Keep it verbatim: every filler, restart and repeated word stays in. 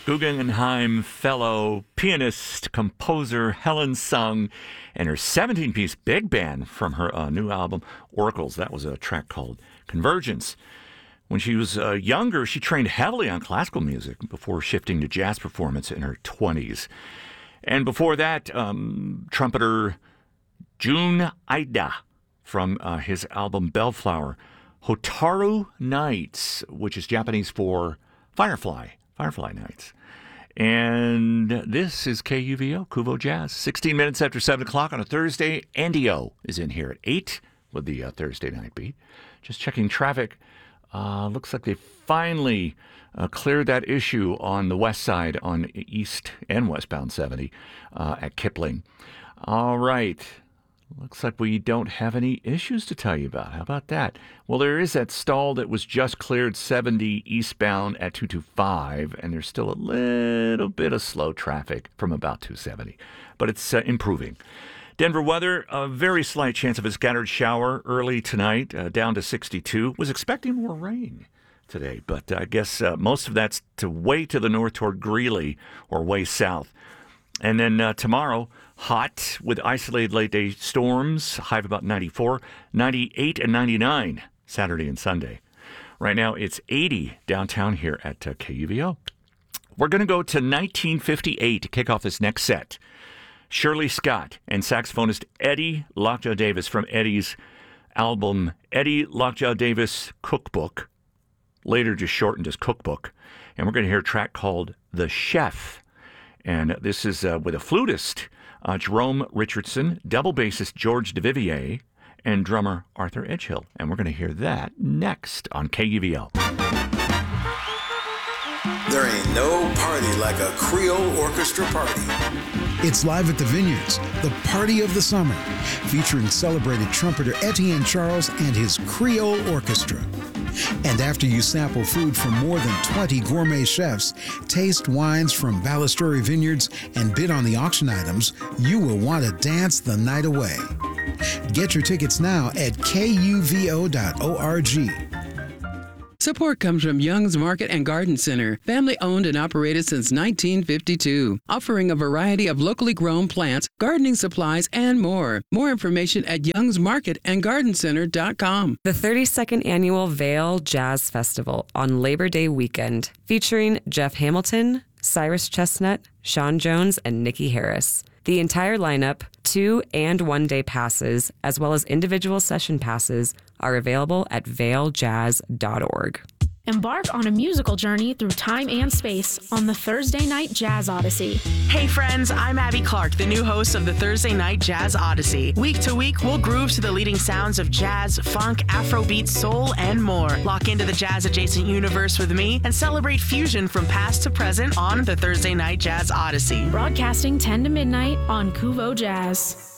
Guggenheim Fellow pianist, composer Helen Sung and her seventeen-piece big band from her uh, new album, Oracles. That was a track called Convergence. When she was uh, younger, she trained heavily on classical music before shifting to jazz performance in her twenties. And before that, um, trumpeter Jun Aida from uh, his album Bellflower, Hotaru Nights, which is Japanese for Firefly, Firefly Nights. And this is K U V O, Kuvo Jazz. sixteen minutes after seven o'clock on a Thursday. Andy O is in here at eight with the uh, Thursday night beat. Just checking traffic. Uh, looks like they finally uh, cleared that issue on the west side on east and westbound seventy uh, at Kipling. All right. Looks like we don't have any issues to tell you about. How about that? Well, there is that stall that was just cleared seventy eastbound at two twenty-five, and there's still a little bit of slow traffic from about two seventy, but it's uh, improving. Denver weather, a very slight chance of a scattered shower early tonight, uh, down to sixty-two. Was expecting more rain today, but I guess uh, most of that's to way to the north toward Greeley or way south. And then uh, tomorrow, hot with isolated late-day storms, high of about ninety-four, ninety-eight and ninety-nine Saturday and Sunday. Right now, it's eighty downtown here at uh, K U V O. We're going to go to nineteen fifty-eight to kick off this next set. Shirley Scott and saxophonist Eddie Lockjaw Davis from Eddie's album Eddie Lockjaw Davis Cookbook, later just shortened as Cookbook. And we're going to hear a track called The Chef. And this is uh, with a flutist, uh, Jerome Richardson, double bassist George DeVivier, and drummer Arthur Edgehill. And we're going to hear that next on K U V O. There ain't no party like a Creole orchestra party. It's live at the Vineyards, the party of the summer, featuring celebrated trumpeter Etienne Charles and his Creole Orchestra. And after you sample food from more than twenty gourmet chefs, taste wines from Ballasturi Vineyards, and bid on the auction items, you will want to dance the night away. Get your tickets now at K U V O dot org. Support comes from Young's Market and Garden Center, family owned and operated since nineteen fifty-two, offering a variety of locally grown plants, gardening supplies, and more. More information at youngs market and garden center dot com. The thirty-second Annual Vail Jazz Festival on Labor Day weekend, featuring Jeff Hamilton, Cyrus Chestnut, Sean Jones, and Nikki Harris. The entire lineup, two and one day passes, as well as individual session passes, are available at vail jazz dot org. Embark on a musical journey through time and space on the Thursday Night Jazz Odyssey. Hey friends, I'm Abby Clark, the new host of the Thursday Night Jazz Odyssey. Week to week, we'll groove to the leading sounds of jazz, funk, Afrobeat, soul, and more. Lock into the jazz-adjacent universe with me and celebrate fusion from past to present on the Thursday Night Jazz Odyssey. Broadcasting ten to midnight on Kuvo Jazz.